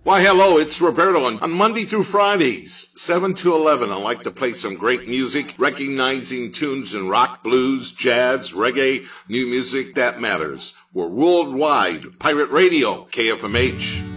Why, hello, it's Roberto. On Monday through Fridays, 7 to 11, I like to play some great music, recognizing tunes in rock, blues, jazz, reggae, new music that matters. We're worldwide. Pirate Radio, KFMH.